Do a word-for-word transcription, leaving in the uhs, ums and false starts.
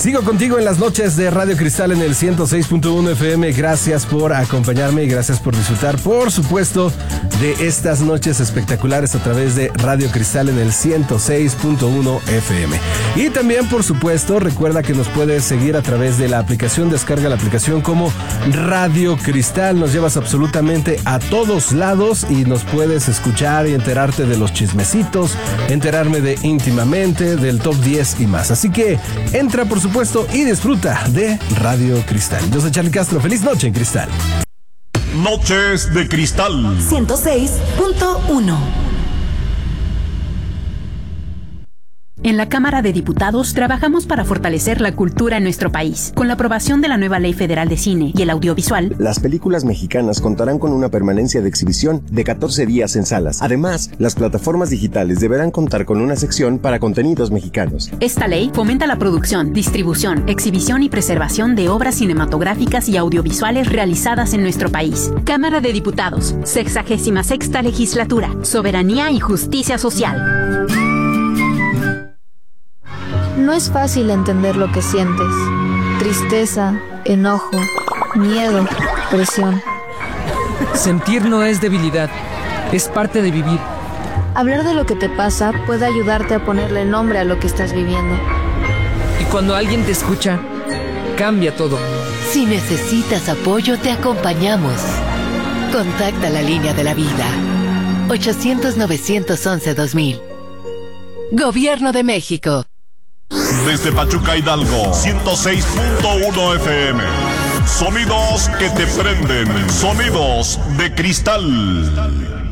Sigo contigo en las noches de Radio Cristal en el ciento seis punto uno F M. Gracias por acompañarme y gracias por disfrutar, por supuesto, de estas noches espectaculares a través de Radio Cristal en el ciento seis punto uno F M. Y también, por supuesto, recuerda que nos puedes seguir a través de la aplicación. Descarga la aplicación como Radio Cristal. Nos llevas absolutamente a todos lados y nos puedes escuchar y enterarte de los chismecitos, enterarme de íntimamente, del top diez y más. Así que entra, por supuesto, y disfruta de Radio Cristal. Yo soy Charlie Castro. Feliz noche en Cristal. Noches de Cristal. ciento seis punto uno. En la Cámara de Diputados trabajamos para fortalecer la cultura en nuestro país. Con la aprobación de la nueva Ley Federal de Cine y el Audiovisual, las películas mexicanas contarán con una permanencia de exhibición de catorce días en salas. Además, las plataformas digitales deberán contar con una sección para contenidos mexicanos. Esta ley fomenta la producción, distribución, exhibición y preservación de obras cinematográficas y audiovisuales realizadas en nuestro país. Cámara de Diputados, sexagésima sexta legislatura, soberanía y justicia social. No es fácil entender lo que sientes. Tristeza, enojo, miedo, presión. Sentir no es debilidad, es parte de vivir. Hablar de lo que te pasa puede ayudarte a ponerle nombre a lo que estás viviendo. Y cuando alguien te escucha, cambia todo. Si necesitas apoyo, te acompañamos. Contacta la línea de la vida. ochocientos, novecientos once, dos mil. Gobierno de México. Desde Pachuca, Hidalgo, ciento seis punto uno F M. Sonidos que te prenden. Sonidos de Cristal.